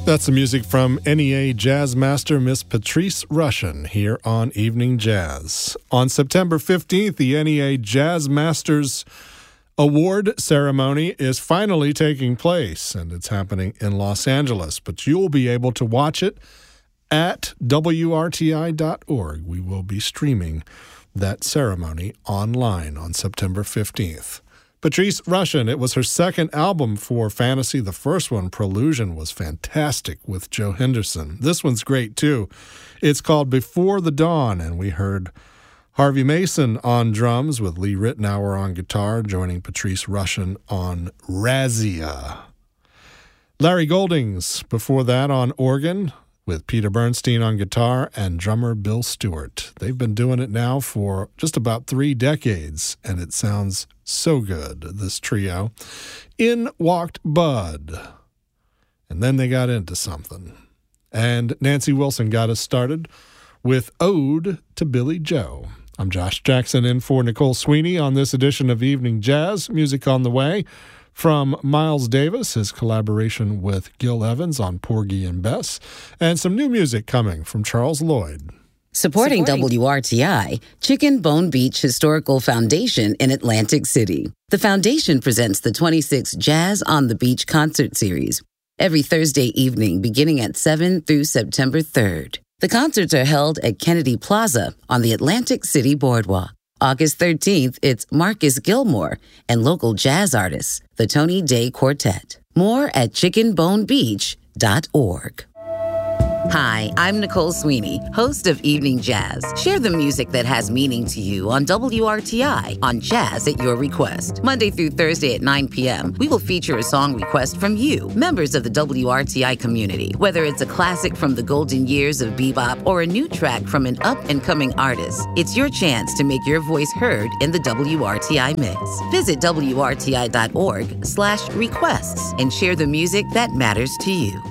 That's the music from NEA Jazz Master Miss Patrice Rushen here on Evening Jazz. On September 15th, the NEA Jazz Masters Award ceremony is finally taking place, and it's happening in Los Angeles. But you'll be able to watch it at WRTI.org. We will be streaming that ceremony online on September 15th. Patrice Rushen, it was her second album for Fantasy. The first one, Prolusion, was fantastic with Joe Henderson. This one's great, too. It's called Before the Dawn, and we heard Harvey Mason on drums with Lee Ritenour on guitar, joining Patrice Rushen on Razzia. Larry Goldings, before that, on organ, with Peter Bernstein on guitar and drummer Bill Stewart. They've been doing it now for just about 3 decades, and it sounds so good, this trio. In walked Bud, and then they got into something. And Nancy Wilson got us started with Ode to Billy Joe. I'm Josh Jackson in for Nicole Sweeney on this edition of Evening Jazz. Music on the way from Miles Davis, his collaboration with Gil Evans on Porgy and Bess, and some new music coming from Charles Lloyd. Supporting WRTI, Chicken Bone Beach Historical Foundation in Atlantic City. The foundation presents the 26th Jazz on the Beach concert series every Thursday evening beginning at 7 through September 3rd. The concerts are held at Kennedy Plaza on the Atlantic City Boardwalk. August 13th, it's Marcus Gilmore and local jazz artists, the Tony Day Quartet. More at chickenbonebeach.org. Hi, I'm Nicole Sweeney, host of Evening Jazz. Share the music that has meaning to you on WRTI on Jazz at Your Request. Monday through Thursday at 9 p.m., we will feature a song request from you, members of the WRTI community. Whether it's a classic from the golden years of bebop or a new track from an up-and-coming artist, it's your chance to make your voice heard in the WRTI mix. Visit WRTI.org/requests and share the music that matters to you.